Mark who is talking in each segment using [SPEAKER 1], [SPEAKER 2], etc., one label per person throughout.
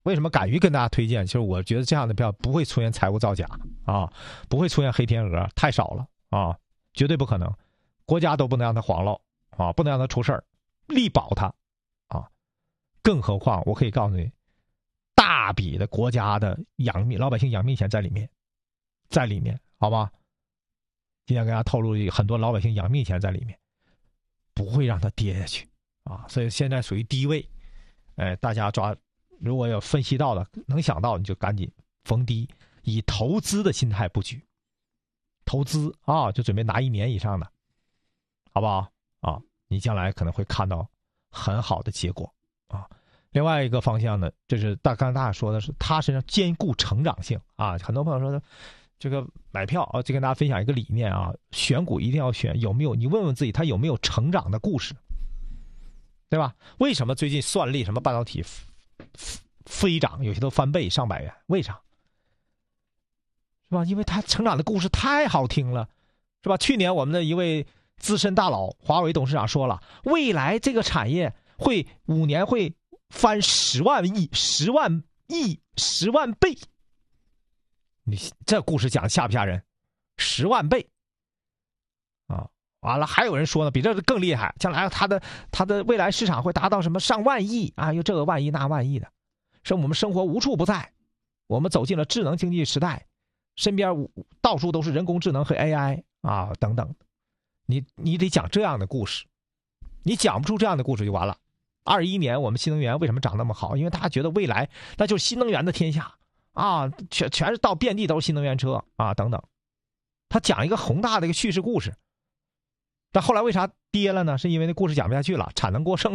[SPEAKER 1] 为什么敢于跟大家推荐？其实我觉得这样的票不会出现财务造假啊，不会出现黑天鹅，太少了啊，绝对不可能。国家都不能让它黄了啊，不能让它出事儿，力保它啊。更何况我可以告诉你，大笔的国家的老百姓养命钱在里面，好吧？今天跟大家透露很多老百姓养命钱在里面，不会让它跌下去啊。所以现在属于低位，大家抓。如果有分析到的，能想到你就赶紧逢低，以投资的心态布局，投资啊，就准备拿1年以上的，好不好啊？你将来可能会看到很好的结果啊。另外一个方向呢，这是刚才大家说的是，它身上兼顾成长性啊。很多朋友说的这个买票啊，就跟大家分享一个理念啊，选股一定要选有没有，你问问自己，它有没有成长的故事，对吧？为什么最近算力什么半导体飞涨，有些都翻倍上百元，为啥？是吧？因为它成长的故事太好听了，是吧？去年我们的一位资深大佬，华为董事长说了，未来这个产业会5年会翻10万亿、10万亿、10万倍。你这故事讲吓不吓人？10万倍啊！完了，还有人说呢，比这更厉害，将来它的未来市场会达到什么上万亿啊？又这个万亿那万亿的，是我们生活无处不在，我们走进了智能经济时代，身边到处都是人工智能和 AI 啊等等。你得讲这样的故事，你讲不出这样的故事就完了。21年我们新能源为什么涨那么好？因为大家觉得未来那就是新能源的天下啊，全是到遍地都是新能源车啊等等。他讲一个宏大的一个叙事故事。但后来为啥跌了呢？是因为那故事讲不下去了，产能过剩，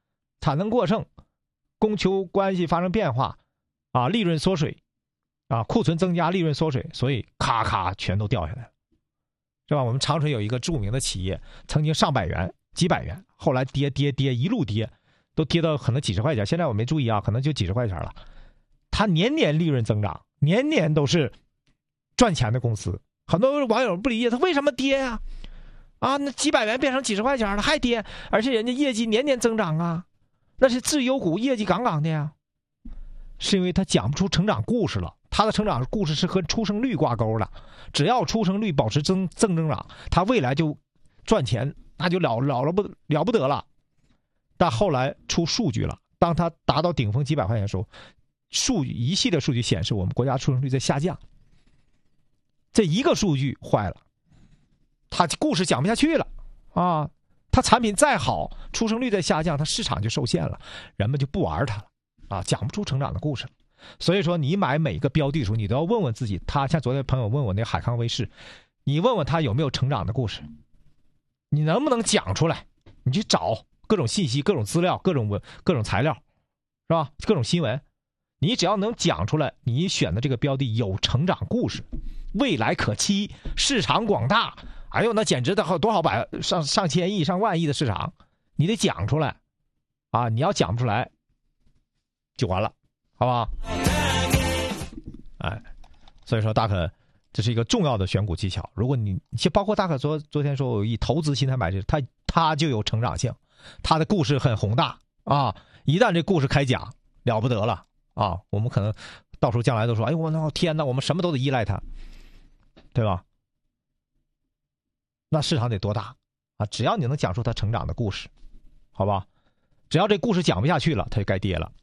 [SPEAKER 1] 供求关系发生变化，啊，利润缩水，啊，库存增加，利润缩水，所以咔咔全都掉下来了，是吧？我们长春有一个著名的企业，曾经上百元、几百元，后来跌，一路跌，都跌到可能几十块钱。现在我没注意啊，可能就几十块钱了。它年年利润增长，年年都是赚钱的公司。很多网友不理解，它为什么跌呀？啊，那几百元变成几十块钱了，还跌，而且人家业绩年年增长啊，那是绩优股，业绩杠杠的呀。是因为他讲不出成长故事了，他的成长故事是和出生率挂钩的，只要出生率保持正增长，他未来就赚钱，那就了不得了。但后来出数据了，当他达到顶峰几百块钱的时候，一系列数据显示我们国家出生率在下降，这一个数据坏了。他故事讲不下去了啊！他产品再好，出生率在下降，他市场就受限了，人们就不玩它了啊！讲不出成长的故事。所以说，你买每个标的时候，你都要问问自己。他像昨天朋友问我那海康威视，你问问他有没有成长的故事，你能不能讲出来？你去找各种信息、各种资料、各种材料，是吧？各种新闻，你只要能讲出来，你选的这个标的有成长故事，未来可期，市场广大。哎呦，那简直的多少上千亿、上万亿的市场，你得讲出来，啊！你要讲不出来，就完了，好不好？哎，所以说大可这是一个重要的选股技巧。如果你包括大可昨天说我以投资心态买这，它就有成长性，它的故事很宏大啊！一旦这故事开讲，了不得了啊！我们可能到时候将来都说，哎我天哪，我们什么都得依赖它，对吧？那市场得多大啊？只要你能讲出它成长的故事，好吧？只要这故事讲不下去了，它就该跌了。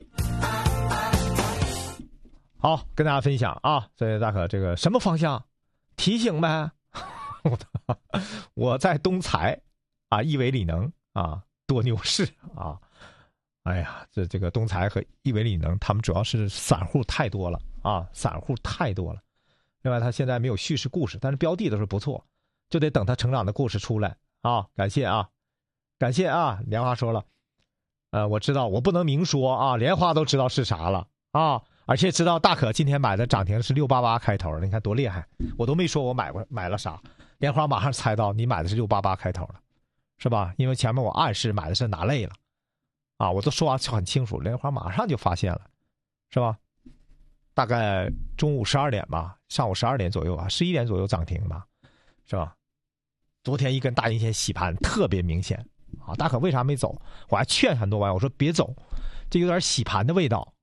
[SPEAKER 1] 好，跟大家分享啊，所以大可这个什么方向提醒呗？我在东财啊，亿维锂能啊，多牛市啊！哎呀，这个东财和亿维锂能，他们主要是散户太多了啊，散户太多了。另外，他现在没有叙事故事，但是标的都是不错。就得等他成长的故事出来啊！感谢啊，莲花说了，我知道，我不能明说啊，莲花都知道是啥了啊，而且知道大可今天买的涨停是688开头的，你看多厉害！我都没说我买了啥，莲花马上猜到你买的是688开头了，是吧？因为前面我暗示买的是哪类了啊，我都说完很清楚，莲花马上就发现了，是吧？大概中午12点吧，上午12点左右啊，11点左右涨停吧，是吧？昨天一根大阴线洗盘特别明显啊！大可为啥没走？我还劝很多网友我说别走，这有点洗盘的味道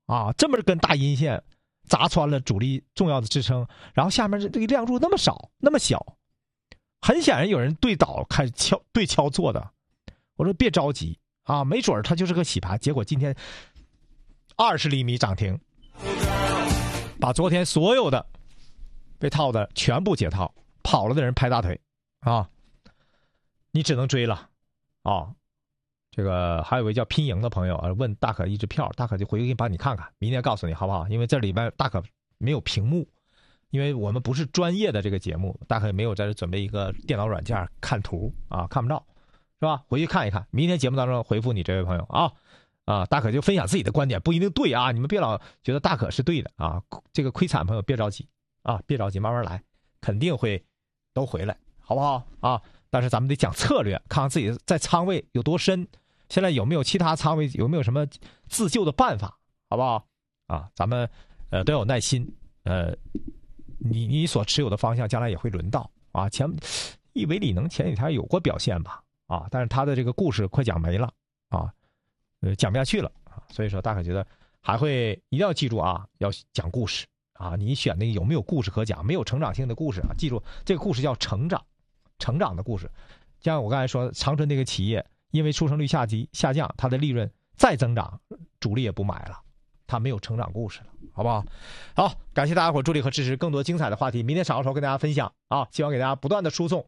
[SPEAKER 1] 啊，这么根大阴线砸穿了主力重要的支撑，然后下面这个亮柱那么少那么小，很显然有人对倒开始对敲做的。我说别着急啊，没准它就是个洗盘。结果今天20厘米涨停，把昨天所有的被套的全部解套，跑了的人拍大腿啊！你只能追了啊！这个还有位叫拼赢的朋友啊，问大可一支票，大可就回去帮你看看，明天告诉你好不好？因为这里边大可没有屏幕，因为我们不是专业的这个节目，大可也没有在这准备一个电脑软件看图啊，看不到，是吧？回去看一看，明天节目当中回复你这位朋友啊，大可就分享自己的观点，不一定对啊，你们别老觉得大可是对的啊，这个亏惨朋友别着急啊，别着急，慢慢来，肯定会都回来，好不好啊？但是咱们得讲策略，看看自己在仓位有多深，现在有没有其他仓位，有没有什么自救的办法，好不好啊？咱们都有耐心，你所持有的方向将来也会轮到啊。易维里能前几天有过表现吧啊，但是他的这个故事快讲没了啊，讲不下去了啊，所以说大可觉得还会一定要记住啊，要讲故事啊，你选的有没有故事可讲，没有成长性的故事啊，记住这个故事叫成长的故事。像我刚才说长春这个企业，因为出生率下降，它的利润再增长，主力也不买了，它没有成长故事了，好不好？好，感谢大家伙助力和支持，更多精彩的话题明天晌午时候跟大家分享啊，希望给大家不断的输送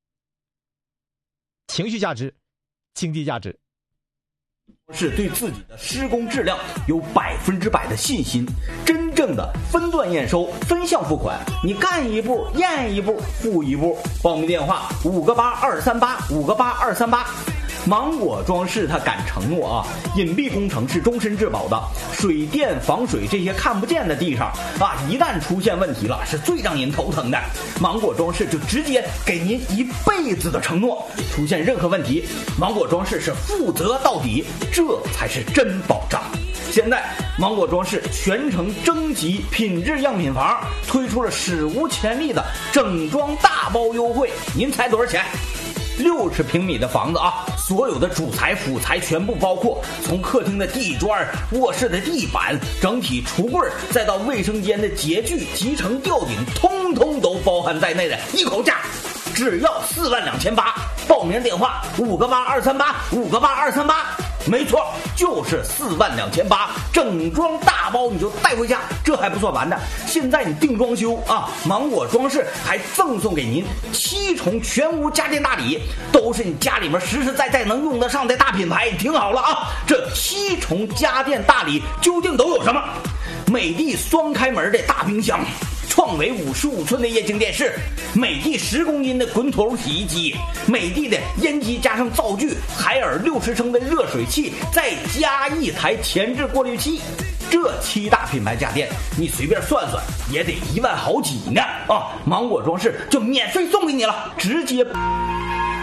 [SPEAKER 1] 情绪价值、经济价值。
[SPEAKER 2] 是对自己的施工质量有100%的信心，真正的分段验收、分项付款，你干一步验一步付一步。报名电话58238，58238。芒果装饰他敢承诺啊，隐蔽工程是终身质保的，水电防水这些看不见的地方啊，一旦出现问题了，是最让您头疼的。芒果装饰就直接给您1辈子的承诺，出现任何问题，芒果装饰是负责到底，这才是真保障。现在芒果装饰全程征集品质样品房，推出了史无前例的整装大包优惠，您猜多少钱？60平米的房子啊，所有的主材辅材全部包括，从客厅的地砖、卧室的地板、整体橱柜，再到卫生间的洁具、集成吊顶，通通都包含在内的一口价，只要42800。报名电话58238，58238。没错，就是42800，整装大包你就带回家，这还不算完的。现在你订装修啊，芒果装饰还赠送给您7重全屋家电大礼，都是你家里面实实在在能用得上的大品牌。听好了啊，这7重家电大礼究竟都有什么？美的双开门的大冰箱，创维55寸的液晶电视，美的10公斤的滚筒洗衣机，美的的烟机加上灶具，海尔60升的热水器，再加1台前置过滤器。这7大品牌家电，你随便算算也得1万好几呢啊！芒果装饰就免费送给你了，直接